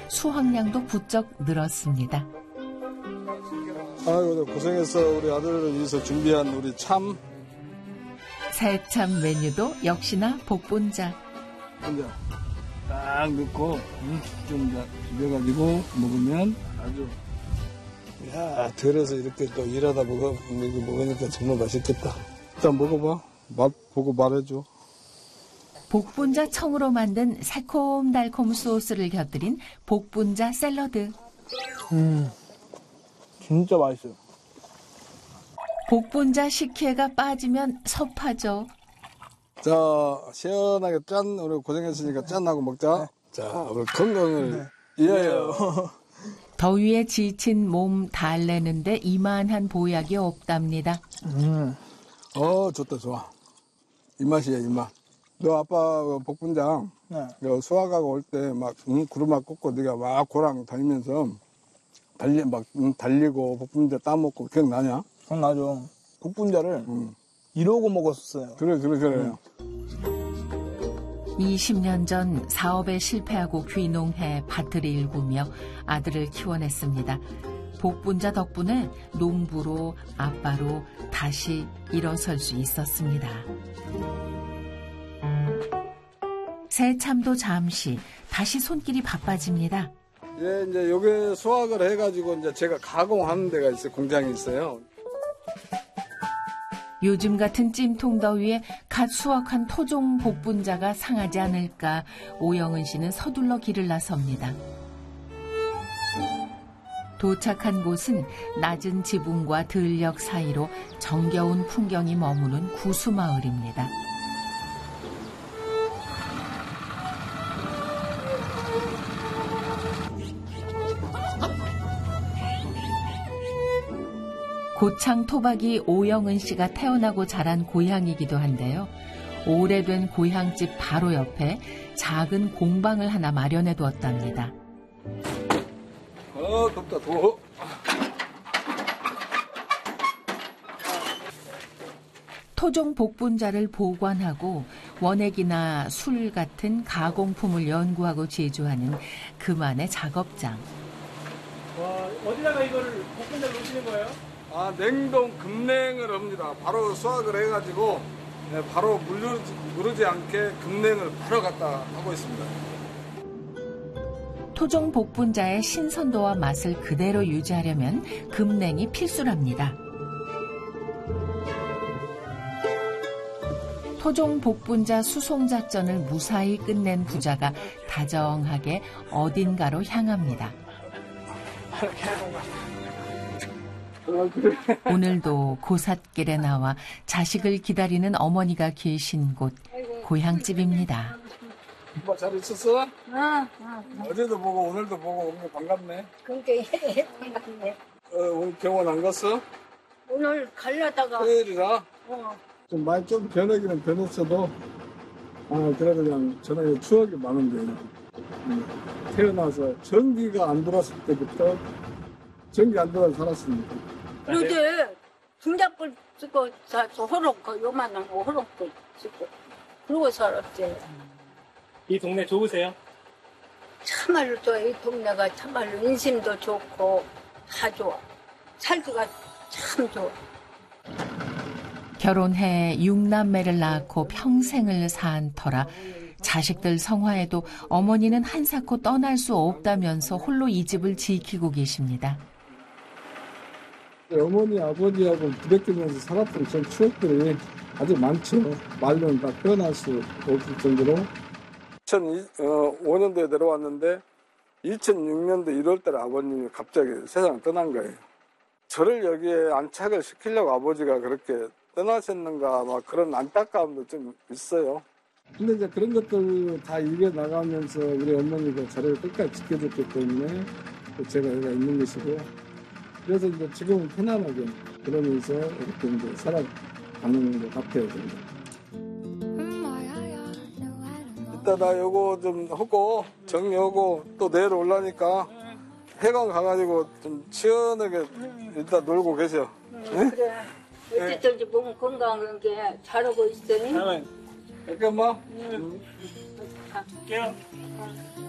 수확량도 부쩍 늘었습니다. 아이고, 고생했어. 우리 아들을 위해서 준비한 우리 참. 새참 메뉴도 역시나 복분자. 이제 딱 넣고 좀 비벼가지고 먹으면 아주 야 들어서 이렇게 또 일하다 먹으니까 정말 맛있겠다. 일단 먹어봐. 맛 보고 말해줘. 복분자 청으로 만든 새콤달콤 소스를 곁들인 복분자 샐러드. 진짜 맛있어요. 복분자 식혜가 빠지면 섭하죠. 자, 시원하게 짠. 우리 고생했으니까 짠하고 먹자. 자, 우리 건강을 위하여. 더위에 지친 몸 달래는데 이만한 보약이 없답니다. 좋다, 좋아. 입맛이야, 입맛. 너 아빠 복분자 네. 수학하고 올 때 막 구르마 꽂고 네가 막 고랑 다니면서 달리고 복분자 따먹고 기억나냐? 기억나죠. 복분자를 이러고 먹었었어요. 그래. 20년 전 사업에 실패하고 귀농해 밭을 일구며 아들을 키워냈습니다. 복분자 덕분에 농부로 아빠로 다시 일어설 수 있었습니다. 새참도 잠시 다시 손길이 바빠집니다. 예, 이제 여기 수확을 해가지고 이제 제가 가공하는 데가 있어요. 공장이 있어요. 요즘 같은 찜통 더위에 갓 수확한 토종 복분자가 상하지 않을까 오영은 씨는 서둘러 길을 나섭니다. 도착한 곳은 낮은 지붕과 들녘 사이로 정겨운 풍경이 머무는 구수마을입니다. 고창 토박이 오영은 씨가 태어나고 자란 고향이기도 한데요. 오래된 고향집 바로 옆에 작은 공방을 하나 마련해 두었답니다. 덥다, 더워. 토종 복분자를 보관하고 원액이나 술 같은 가공품을 연구하고 제조하는 그만의 작업장. 어디다가 이거를 복분자를 놓으시는 거예요? 냉동 급냉을 합니다. 바로 수확을 해가지고 바로 무르지 않게 급냉을 바로 갖다 하고 있습니다. 토종 복분자의 신선도와 맛을 그대로 유지하려면 급냉이 필수랍니다. 토종 복분자 수송 작전을 무사히 끝낸 부자가 다정하게 어딘가로 향합니다. 오늘도 고삿길에 나와 자식을 기다리는 어머니가 계신 곳 고향집입니다. 오빠 잘 있었어? 어제도 보고 오늘도 보고 오늘 반갑네. 그러니까 반갑네. 오늘 병원 안 갔어? 오늘 가려다가 토요일이라? 좀 많이 좀 변하기는 변했어도 그래도 그냥 저는 추억이 많은데 태어나서 전기가 안 들어왔을 때부터 전기 안 들어와서 살았습니다. 그런데 중작불 쓰고 호롱 요만한 호롱불 쓰고 그러고 살았지. 이 동네 좋으세요? 참말로 좋아. 이 동네가 참말로 인심도 좋고 다 좋아. 살기가 참 좋아. 결혼해 6남매를 낳고 평생을 산 터라 자식들 성화에도 어머니는 한사코 떠날 수 없다면서 홀로 이 집을 지키고 계십니다. 어머니, 아버지하고 부대끼면서 살았던 전 추억들이 아주 많죠. 말로는 다 표현할 수 없을 정도로. 2005년도에 내려왔는데 2006년도 1월달에 아버님이 갑자기 세상을 떠난 거예요. 저를 여기에 안착을 시키려고 아버지가 그렇게 떠나셨는가 막 그런 안타까움도 좀 있어요. 근데 이제 그런 것들 다 이겨나가면서 우리 어머니가 저를 끝까지 지켜줬기 때문에 제가 여기가 있는 것이고 그래서 이제 지금은 편안하게 그러면서 이렇게 이제 살아가는 것 같아요. 이따 나 요거 좀 하고 정리하고 또 내일 올라니까 해관 가가지고 좀 시원하게 일단 놀고 계셔. 응? 그래. 어쨌든지 몸 건강한 게 잘하고 있으니. 잠깐만. 응. 갈게요.